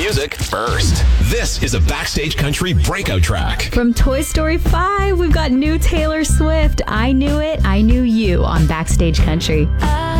music first. This is a Backstage Country breakout track. From Toy Story 5, we've got new Taylor Swift. I Knew It, I Knew You on Backstage Country.